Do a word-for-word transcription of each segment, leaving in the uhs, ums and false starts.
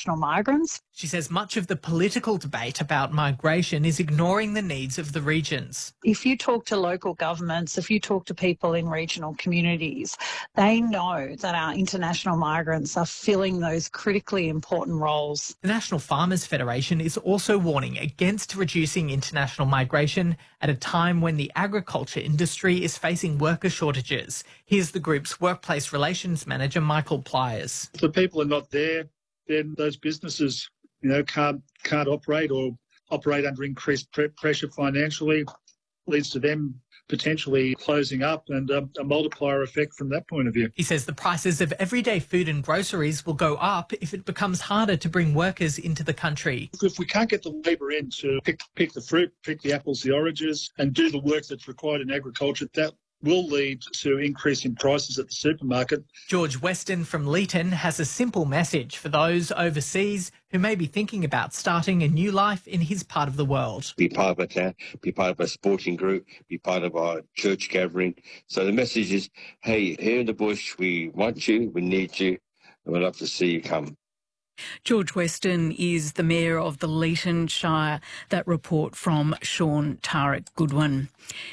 international migrants. She says much of the political debate about migration is ignoring the needs of the regions. If you talk to local governments, if you talk to people in regional communities, they know that our international migrants are filling those critically important roles. The National Farmers Federation is also warning against reducing international migration at a time when the agriculture industry is facing worker shortages. Here's the group's workplace relations manager, Michael Pliers. If the people are not there, then those businesses, you know, can't can't operate or operate under increased pre- pressure financially, leads to them potentially closing up and um, a multiplier effect from that point of view. He says the prices of everyday food and groceries will go up if it becomes harder to bring workers into the country. If we can't get the labour in to pick, pick the fruit, pick the apples, the oranges, and do the work that's required in agriculture, that will lead to increase in prices at the supermarket. George Weston from Leeton has a simple message for those overseas who may be thinking about starting a new life in his part of the world. Be part of a town, be part of a sporting group, be part of our church gathering. So the message is, hey, here in the bush, we want you, we need you, and we'd love to see you come. George Weston is the Mayor of the Leeton Shire. That report from Sean Tarek Goodwin.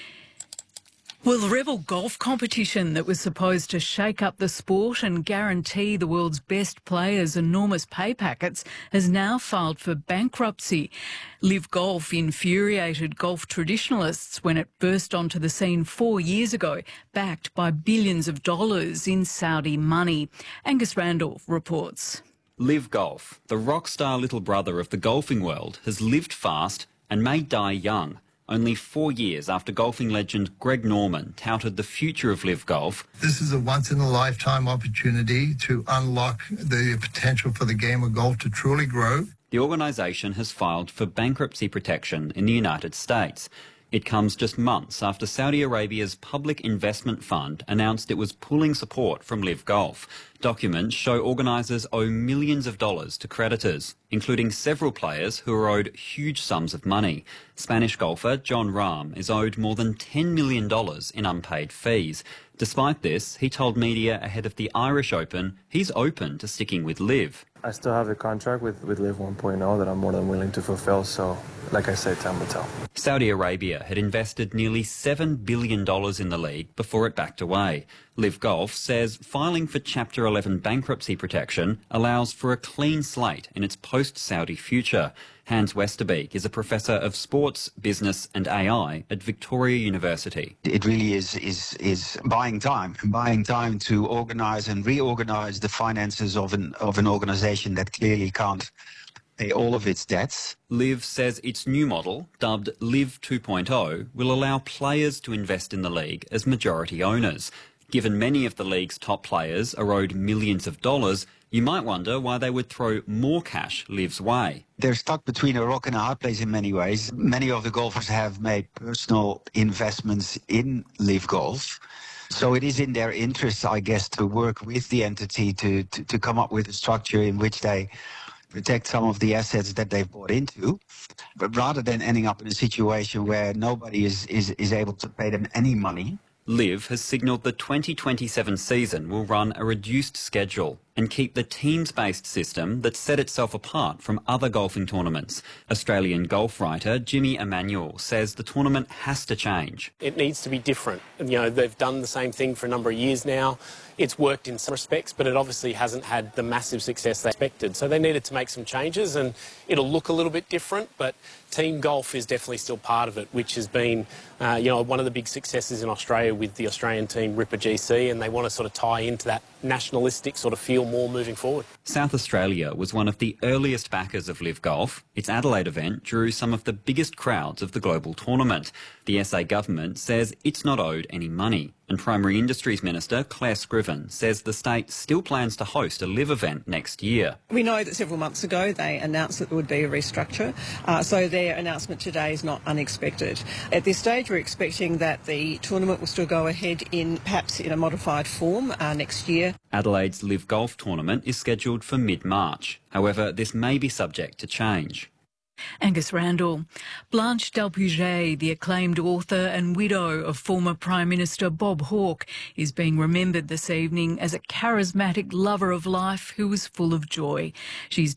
Well, the Rebel Golf competition that was supposed to shake up the sport and guarantee the world's best players enormous pay packets has now filed for bankruptcy. Live Golf infuriated golf traditionalists when it burst onto the scene four years ago, backed by billions of dollars in Saudi money. Angus Randolph reports. Live Golf, the rock star little brother of the golfing world, has lived fast and may die young. Only four years after golfing legend Greg Norman touted the future of Live Golf. This is a once-in-a-lifetime opportunity to unlock the potential for the game of golf to truly grow. The organisation has filed for bankruptcy protection in the United States. It comes just months after Saudi Arabia's Public Investment Fund announced it was pulling support from Live Golf. Documents show organisers owe millions of dollars to creditors, including several players who are owed huge sums of money. Spanish golfer John Rahm is owed more than ten million dollars in unpaid fees. Despite this, he told media ahead of the Irish Open he's open to sticking with Live. I still have a contract with, with Live one point oh that I'm more than willing to fulfill, so like I said, time will tell. Saudi Arabia had invested nearly seven billion dollars in the league before it backed away. Live Golf says filing for Chapter eleven bankruptcy protection allows for a clean slate in its post-Saudi future. Hans Westerbeek is a professor of sports, business and A I at Victoria University. It really is is is buying time, buying time to organise and reorganise the finances of an of an organisation that clearly can't pay all of its debts. Live says its new model, dubbed Live two point oh, will allow players to invest in the league as majority owners. Given many of the league's top players are owed millions of dollars, you might wonder why they would throw more cash Live's way. They're stuck between a rock and a hard place in many ways. Many of the golfers have made personal investments in Live Golf. So it is in their interest, I guess, to work with the entity to, to, to come up with a structure in which they protect some of the assets that they've bought into, but rather than ending up in a situation where nobody is, is, is able to pay them any money. Live has signalled the twenty twenty-seven season will run a reduced schedule and keep the teams-based system that set itself apart from other golfing tournaments. Australian golf writer Jimmy Emanuel says the tournament has to change. It needs to be different. You know, they've done the same thing for a number of years now. It's worked in some respects, but it obviously hasn't had the massive success they expected. So they needed to make some changes, and it'll look a little bit different, but team golf is definitely still part of it, which has been, uh, you know, one of the big successes in Australia with the Australian team Ripper G C, and they want to sort of tie into that nationalistic sort of feel more moving forward. South Australia was one of the earliest backers of Live Golf. Its Adelaide event drew some of the biggest crowds of the global tournament. The S A government says it's not owed any money. And Primary Industries Minister Claire Scriven says the state still plans to host a Live event next year. We know that several months ago they announced that there would be a restructure, uh, so their announcement today is not unexpected. At this stage we're expecting that the tournament will still go ahead in perhaps in a modified form uh, next year. Adelaide's Live Golf tournament is scheduled for mid-March. However, this may be subject to change. Angus Randall. Blanche Delpuget, the acclaimed author and widow of former Prime Minister Bob Hawke, is being remembered this evening as a charismatic lover of life who was full of joy. She's